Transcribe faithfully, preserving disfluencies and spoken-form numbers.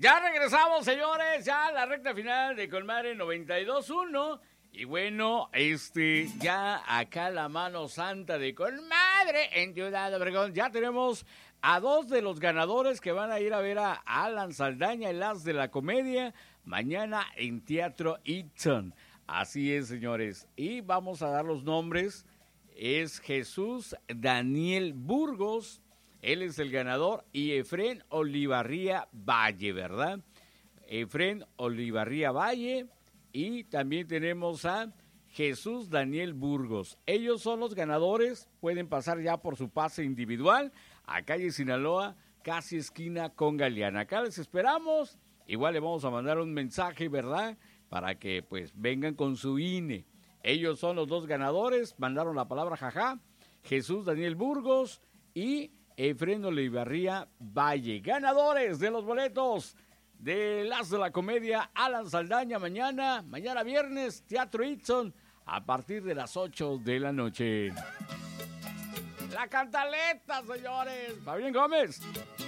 Ya regresamos, señores, ya a la recta final de Colmare noventa y dos uno. Y bueno, este, ya acá la mano santa de Colmadre en Ciudad Obregón. Ya tenemos a dos de los ganadores que van a ir a ver a Alan Saldaña, el as de la comedia, mañana en Teatro Itson. Así es, señores. Y vamos a dar los nombres. Es Jesús Daniel Burgos, él es el ganador, y Efrén Olivarría Valle, ¿verdad? Efrén Olivarría Valle, y también tenemos a Jesús Daniel Burgos. Ellos son los ganadores, pueden pasar ya por su pase individual a calle Sinaloa, casi esquina con Galeana. Acá les esperamos, igual le vamos a mandar un mensaje, ¿verdad? Para que pues vengan con su I N E. Ellos son los dos ganadores, mandaron la palabra jaja, Jesús Daniel Burgos y Efrén Olivarría Valle, ganadores de los boletos de Las de la Comedia, Alan Saldaña, mañana, mañana viernes, Teatro Itson, a partir de las ocho de la noche. La cantaleta, señores. Fabián Gómez.